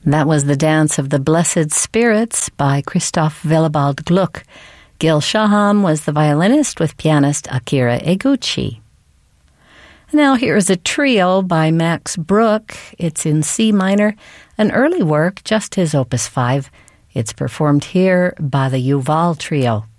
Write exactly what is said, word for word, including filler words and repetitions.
That was the Dance of the Blessed Spirits by Christoph Willibald Gluck. Gil Shaham was the violinist with pianist Akira Eguchi. Now here is a trio by Max Bruch. It's in C minor, an early work, just his opus five. It's performed here by the Yuval Trio.